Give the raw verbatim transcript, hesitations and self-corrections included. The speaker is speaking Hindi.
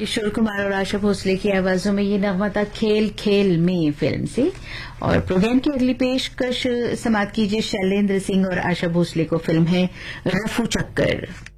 किशोर कुमार और आशा भोसले की आवाजों में ये नगमा था खेल खेल में फिल्म से। और प्रोग्राम की अगली पेशकश समाप्त कीजिए शैलेंद्र सिंह और आशा भोसले को। फिल्म है रफू चक्कर।